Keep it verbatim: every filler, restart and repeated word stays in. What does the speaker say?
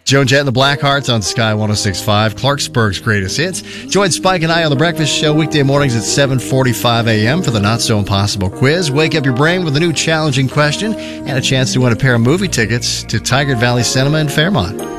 Joan Jett and the Blackhearts on Sky one oh six point five, Clarksburg's greatest hits. Join Spike and I on The Breakfast Show weekday mornings at seven forty-five a.m. for the Not So Impossible quiz. Wake up your brain with a new challenging question and a chance to win a pair of movie tickets to Tigard Valley Cinema in Fairmont.